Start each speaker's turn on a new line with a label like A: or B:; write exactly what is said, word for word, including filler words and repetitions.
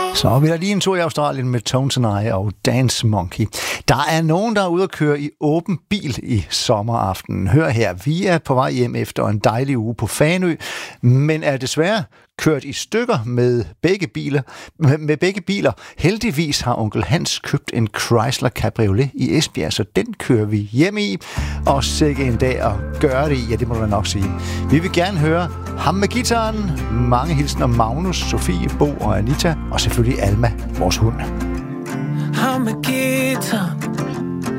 A: Så vi er lige en tur i Australien med Tones and I og Dance Monkey. Der er nogen, der er ude at køre i åben bil i sommeraftenen. Hør her, vi er på vej hjem efter en dejlig uge på Fanø, men er desværre kørt i stykker med begge biler. Med begge biler. Heldigvis har onkel Hans købt en Chrysler Cabriolet i Esbjerg, så den kører vi hjem i. Og sikke en dag at gøre det i, ja, det må du nok sige. Vi vil gerne høre ham med gitaren. Mange hilsner Magnus, Sofie, Bo og Anita, og selvfølgelig Alma, vores hund.
B: Ham med guitar,